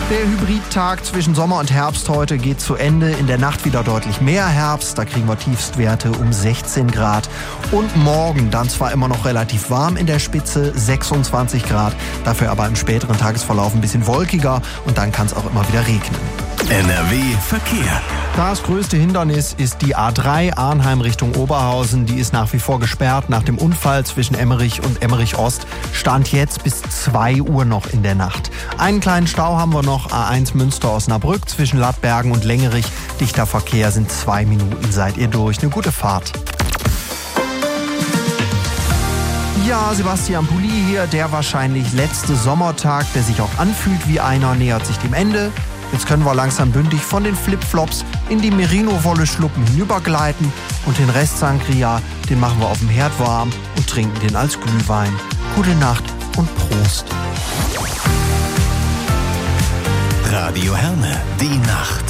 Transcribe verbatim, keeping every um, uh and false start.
Der Hybridtag zwischen Sommer und Herbst heute geht zu Ende. In der Nacht wieder deutlich mehr Herbst. Da kriegen wir Tiefstwerte um sechzehn Grad. Und morgen dann zwar immer noch relativ warm in der Spitze, sechsundzwanzig Grad. Dafür aber im späteren Tagesverlauf ein bisschen wolkiger. Und dann kann es auch immer wieder regnen. N R W Verkehr. Das größte Hindernis ist die A drei Arnheim Richtung Oberhausen. Die ist nach wie vor gesperrt nach dem Unfall zwischen Emmerich und Emmerich Ost. Stand jetzt bis zwei Uhr noch in der Nacht. Einen kleinen Stau haben wir noch. A eins Münster-Osnabrück zwischen Lattbergen und Lengerich. Dichter Verkehr, sind zwei Minuten. Seid ihr durch. Eine gute Fahrt. Ja, Sebastian Pulli hier. Der wahrscheinlich letzte Sommertag, der sich auch anfühlt wie einer, nähert sich dem Ende. Jetzt können wir langsam bündig von den Flipflops in die Merino-Wolle-Schluppen hinübergleiten und den Rest Sangria, den machen wir auf dem Herd warm und trinken den als Glühwein. Gute Nacht und Prost. Radio Herne, die Nacht.